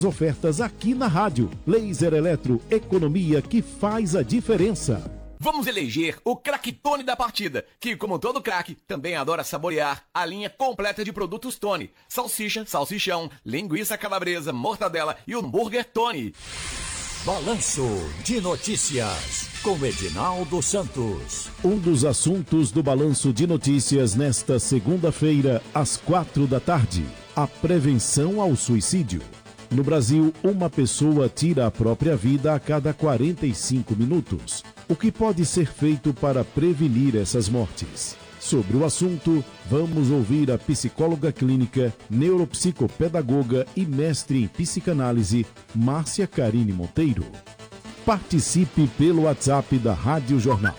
Ofertas aqui na rádio. Laser Eletro, economia que faz a diferença. Vamos eleger o craque-tone da partida, que, como todo craque, também adora saborear a linha completa de produtos Tony. Salsicha, salsichão, linguiça calabresa, mortadela e hambúrguer Tony. Balanço de Notícias, com Edinaldo Santos. Um dos assuntos do Balanço de Notícias nesta segunda-feira, às 4h, a prevenção ao suicídio. No Brasil, uma pessoa tira a própria vida a cada 45 minutos. O que pode ser feito para prevenir essas mortes? Sobre o assunto, vamos ouvir a psicóloga clínica, neuropsicopedagoga e mestre em psicanálise, Márcia Carine Monteiro. Participe pelo WhatsApp da Rádio Jornal.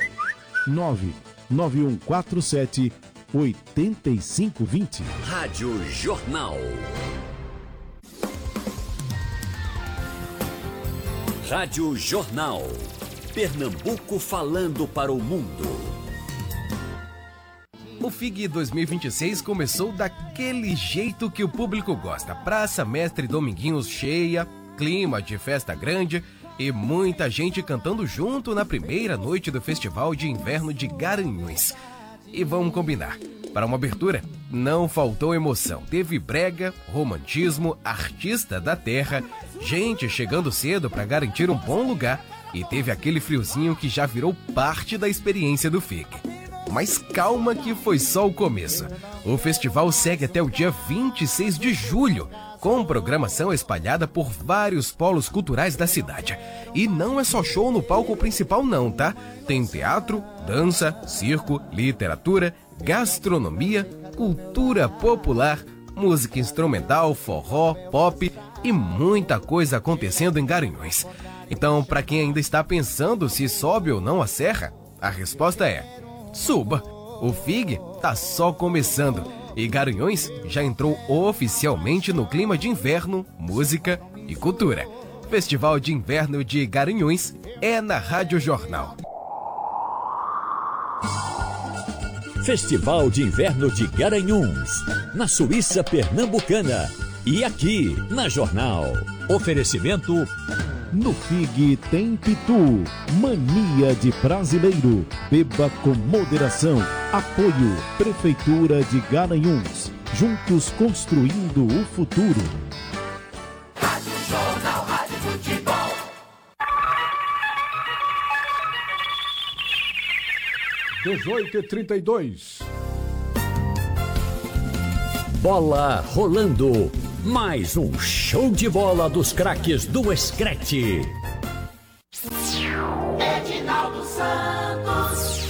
99147 8520. Rádio Jornal. Rádio Jornal. Pernambuco falando para o mundo. O FIG 2026 começou daquele jeito que o público gosta. Praça Mestre Dominguinhos cheia, clima de festa grande e muita gente cantando junto na primeira noite do Festival de Inverno de Garanhuns. E vamos combinar, para uma abertura não faltou emoção. Teve brega, romantismo, artista da terra, gente chegando cedo para garantir um bom lugar e teve aquele friozinho que já virou parte da experiência do FIG. Mas calma que foi só o começo. O festival segue até o dia 26 de julho, com programação espalhada por vários polos culturais da cidade. E não é só show no palco principal não, tá? Tem teatro, dança, circo, literatura, gastronomia, cultura popular, música instrumental, forró, pop e muita coisa acontecendo em Garanhuns. Então, para quem ainda está pensando se sobe ou não a serra, a resposta é: suba! O FIG tá só começando e Garanhuns já entrou oficialmente no clima de inverno, música e cultura. Festival de Inverno de Garanhuns é na Rádio Jornal. Festival de Inverno de Garanhuns, na Suíça Pernambucana. E aqui, na Jornal. Oferecimento... No FIG tem Pitu, mania de brasileiro. Beba com moderação. Apoio, Prefeitura de Garanhuns. Juntos construindo o futuro. Rádio Jornal, Rádio Futebol. (18h32). Bola rolando. Mais um show de bola dos craques do Escrete. Edinaldo Santos.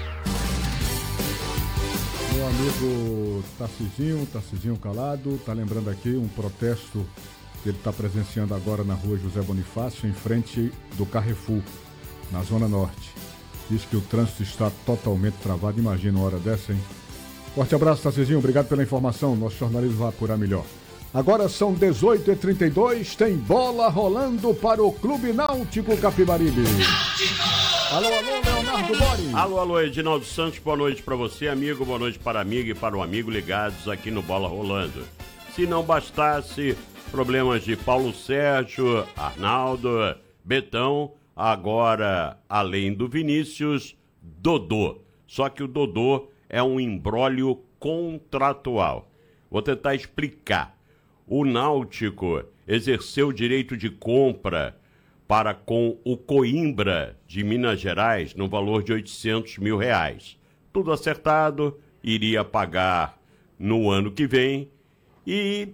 Meu amigo Tarcisinho Calado, tá lembrando aqui um protesto que ele está presenciando agora na rua José Bonifácio, em frente do Carrefour, na Zona Norte. Diz que o trânsito está totalmente travado. Imagina uma hora dessa, hein? Forte abraço, Tarcisinho. Obrigado pela informação. Nosso jornalismo vai apurar melhor. Agora são 18h32, tem bola rolando para o Clube Náutico Capibaribe. Alô, Leonardo Bori. Alô, Edinaldo Santos, boa noite para você, amigo, boa noite para a amiga e para o amigo ligados aqui no Bola Rolando. Se não bastasse problemas de Paulo Sérgio, Arnaldo, Betão, agora, além do Vinícius, Dodô. Só que o Dodô é um imbróglio contratual. Vou tentar explicar. O Náutico exerceu o direito de compra para com o Coimbra de Minas Gerais no valor de R$800 mil. Tudo acertado, iria pagar no ano que vem e,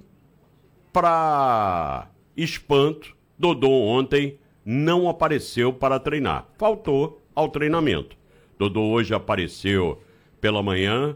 para espanto, Dodô ontem não apareceu para treinar. Faltou ao treinamento. Dodô hoje apareceu pela manhã